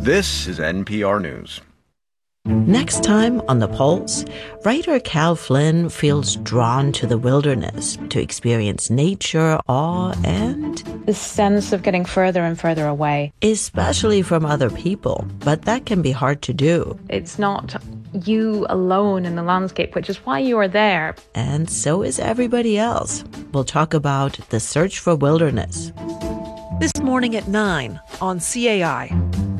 This is NPR News. Next time on The Pulse, writer Cal Flynn feels drawn to the wilderness to experience nature, awe, and the sense of getting further and further away. Especially from other people, but that can be hard to do. It's not you alone in the landscape, which is why you are there. And so is everybody else. We'll talk about the search for wilderness. This morning at 9 on CAI.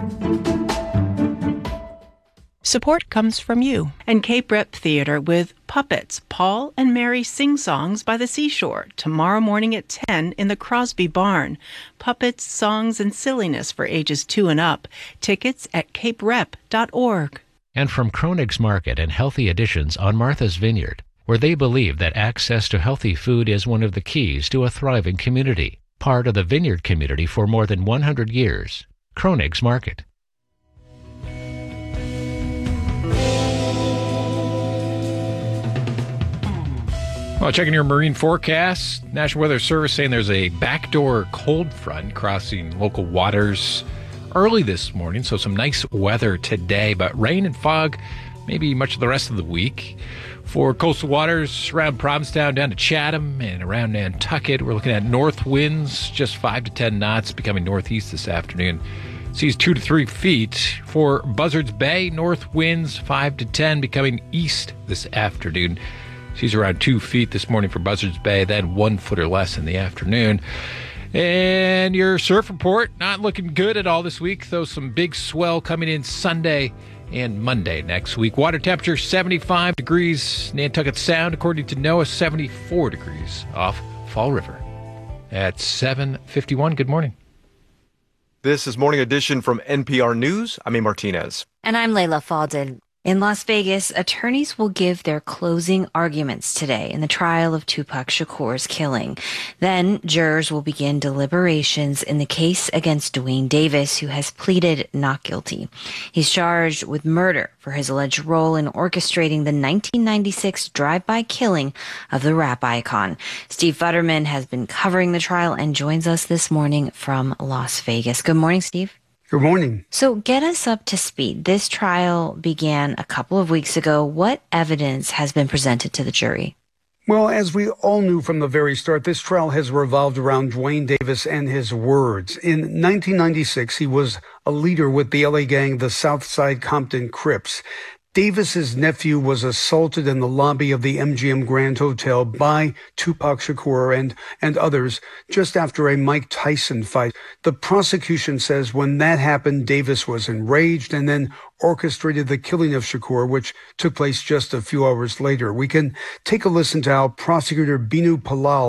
Support comes from you and Cape Rep Theater with Puppets, Paul and Mary Sing Songs by the Seashore, tomorrow morning at 10 in the Crosby Barn. Puppets, songs, and silliness for ages 2 and up. Tickets at caperep.org. And from Kronig's Market and Healthy Additions on Martha's Vineyard, where they believe that access to healthy food is one of the keys to a thriving community. Part of the vineyard community for more than 100 years. Kronig's Market. Well, checking your marine forecast, National Weather Service saying there's a backdoor cold front crossing local waters early this morning, so some nice weather today, but rain and fog maybe much of the rest of the week. For coastal waters around Provincetown down to Chatham and around Nantucket, we're looking at north winds just 5 to 10 knots, becoming northeast this afternoon. Seas 2 to 3 feet. For Buzzards Bay, north winds 5 to 10, becoming east this afternoon. Seas around 2 feet this morning for Buzzards Bay, then 1 foot or less in the afternoon. And your surf report, not looking good at all this week, though some big swell coming in Sunday and Monday next week. Water temperature 75 degrees, Nantucket Sound, according to NOAA, 74 degrees off Fall River. At 7:51, good morning. This is Morning Edition from NPR News. I'm A. Martinez. And I'm Layla Faldin. In Las Vegas, attorneys will give their closing arguments today in the trial of Tupac Shakur's killing. Then, jurors will begin deliberations in the case against Duane Davis, who has pleaded not guilty. He's charged with murder for his alleged role in orchestrating the 1996 drive-by killing of the rap icon. Steve Futterman has been covering the trial and joins us this morning from Las Vegas. Good morning, Steve. Good morning. So get us up to speed. This trial began a couple of weeks ago. What evidence has been presented to the jury? Well, as we all knew from the very start, this trial has revolved around Duane Davis and his words. In 1996, he was a leader with the LA gang, the Southside Compton Crips. Davis's nephew was assaulted in the lobby of the MGM Grand Hotel by Tupac Shakur and others just after a Mike Tyson fight. The prosecution says when that happened, Davis was enraged and then orchestrated the killing of Shakur, which took place just a few hours later. We can take a listen to how prosecutor Binu Palal